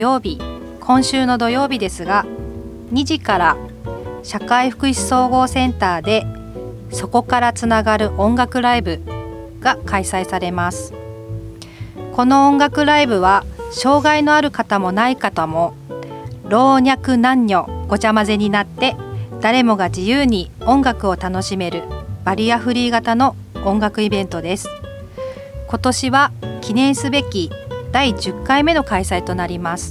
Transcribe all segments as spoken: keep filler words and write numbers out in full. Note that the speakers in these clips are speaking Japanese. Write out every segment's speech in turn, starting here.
曜日、今週の土曜日ですが、にじから社会福祉総合センターでそこからつながる音楽ライブが開催されます。この音楽ライブは障害のある方もない方も老若男女ごちゃ混ぜになって誰もが自由に音楽を楽しめるバリアフリー型の音楽イベントです。今年は記念すべきだいじゅっかいめの開催となります。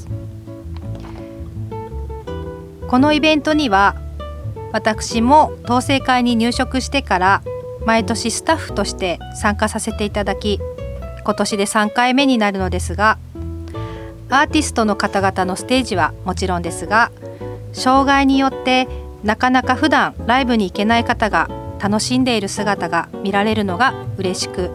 このイベントには私も同窓会に入職してから毎年スタッフとして参加させていただき、今年でさんかいめになるのですが、アーティストの方々のステージはもちろんですが、障害によってなかなか普段ライブに行けない方が楽しんでいる姿が見られるのが嬉しく、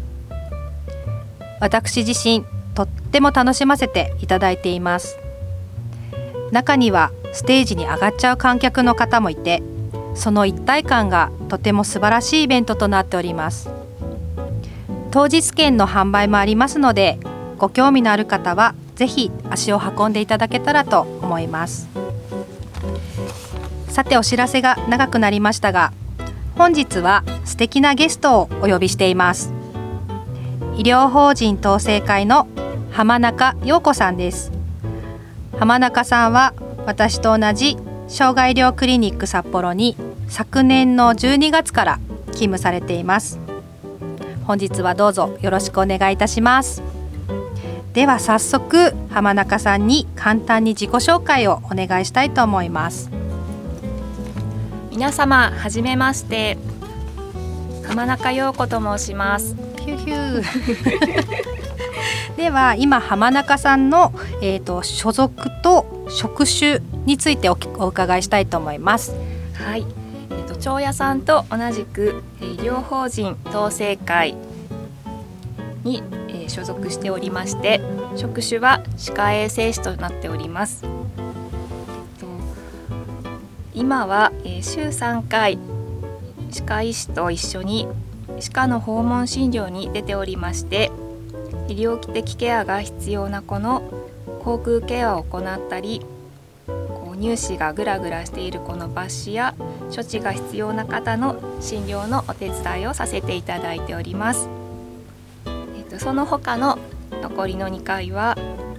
私自身とっても楽しませていただいています。中にはステージに上がっちゃう観客の方もいて、その一体感がとても素晴らしいイベントとなっております。当日券の販売もありますので、ご興味のある方はぜひ足を運んでいただけたらと思います。さて、お知らせが長くなりましたが、本日は素敵なゲストをお呼びしています。医療法人同窓会の浜中陽子さんです。浜中さんは私と同じ障害医療クリニック札幌に昨年のじゅうにがつから勤務されています。本日はどうぞよろしくお願いいたします。では早速浜中さんに簡単に自己紹介をお願いしたいと思います。 皆様はじめまして、浜中陽子と申します。 ヒューヒューでは今浜中さんの、えーと、所属と職種について お, お伺いしたいと思います。 はい、えーと、長屋さんと同じく医療法人同窓会に、えー、所属しておりまして、職種は歯科衛生士となっております。今は、えー、週さんかい歯科医師と一緒に歯科の訪問診療に出ておりまして、医療的ケアが必要な子の口腔ケアを行ったり、こう乳歯がグラグラしている子の抜歯や処置が必要な方の診療のお手伝いをさせていただいております。えっと、その他の残りのにかいは、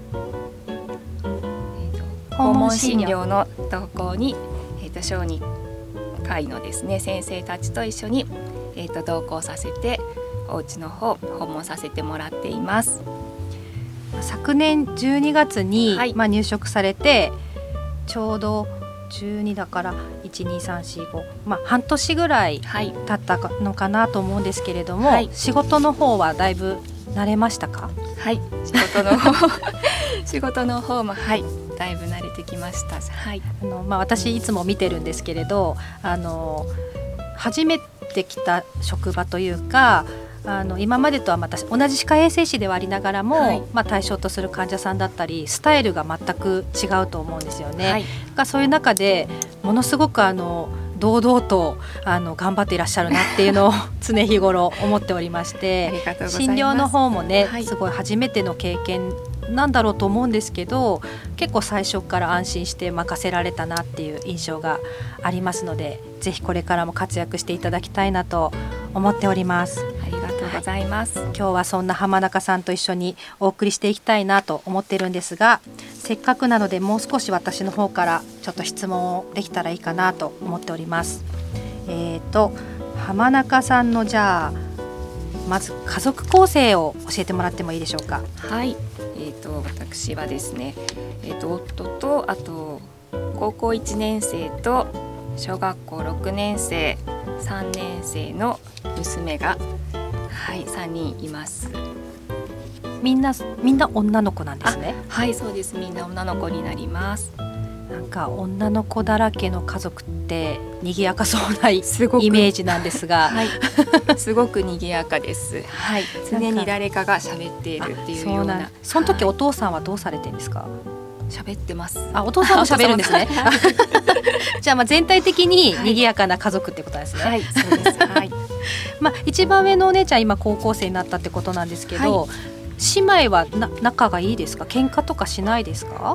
えっと、訪問診療の同行に、えっと、小児科医のですね先生たちと一緒に、えっと、同行させてお家の方訪問させてもらっています。 昨年じゅうにがつに、 はい、 まあ、入職されてちょうどじゅうにだからいちにさんしご、まあ、半年ぐらい経ったのかなと思うんですけれども、はい、仕事の方はだいぶ慣れましたか？ はい、仕事の方仕事の方も、はい、だいぶ慣れてきました。はい、 あの、まあ、私いつも見てるんですけれど、あの初めて来た職場というか、あの今までとはまた同じ歯科衛生士ではありながらも、はい、まあ、対象とする患者さんだったりスタイルが全く違うと思うんですよね。はい、がそういう中でものすごくあの堂々とあの頑張っていらっしゃるなっていうのを常日頃思っておりまして診療の方もね、はい、すごい初めての経験なんだろうと思うんですけど、結構最初から安心して任せられたなっていう印象がありますので、ぜひこれからも活躍していただきたいなと思っております。 ありがとうございます。 はい、今日はそんな浜中さんと一緒にお送りしていきたいなと思ってるんですが、せっかくなのでもう少し私の方からちょっと質問をできたらいいかなと思っております。えーと浜中さんのじゃあまず家族構成を教えてもらってもいいでしょうか？ はい、えーと私はですね、えーと夫とあと高校いちねん生と小学校ろくねん生さんねん生の娘が、はい、さんにんいます。 みんなみんな女の子なんですね。 はい、そうです。みんな女の子になります。 なんか女の子だらけの家族って賑やかそうなイメージなんですが、 はい、すごく賑やかです。はい、常に誰かが喋っているっていうような。 その時お父さんはどうされてるんですか？ 喋ってます。 あ、お父さんも喋るんですね。じゃあまあ全体的に賑やかな家族ってことですね。 はい、そうです。はい。 まあ一番上のお姉ちゃん今高校生になったってことなんですけど、はい、 姉妹はな仲がいいですか？喧嘩とかしないですか？